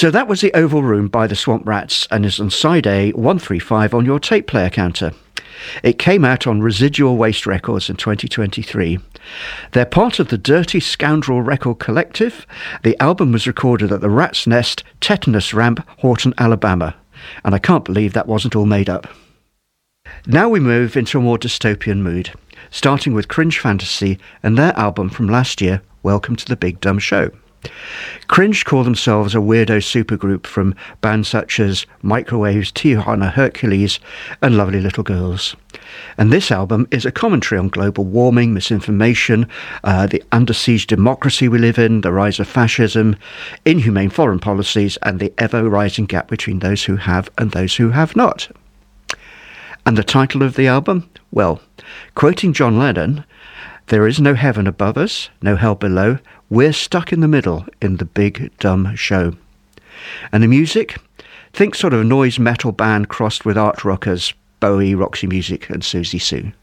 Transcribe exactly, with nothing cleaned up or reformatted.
So that was The Oval Room by the Swamp Rats and is on side A one three five on your tape player counter. It came out on Residual Waste Records in twenty twenty-three. They're part of the Dirty Scoundrel Record Collective. The album was recorded at the Rat's Nest Tetanus Ramp, Horton, Alabama. And I can't believe that wasn't all made up. Now we move into a more dystopian mood, starting with Cringe Fantasy and their album from last year, Welcome to the Big Dumb Show. Cringe call themselves a weirdo supergroup from bands such as Microwaves, Tijuana Hercules and Lovely Little Girls. And this album is a commentary on global warming, misinformation, uh, the under siege democracy we live in, the rise of fascism, inhumane foreign policies and the ever-rising gap between those who have and those who have not. And the title of the album? Well, quoting John Lennon, "There is no heaven above us, no hell below. We're stuck in the middle in the big dumb show." And the music? Think sort of noise metal band crossed with art rockers, Bowie, Roxy Music and Susie Sue.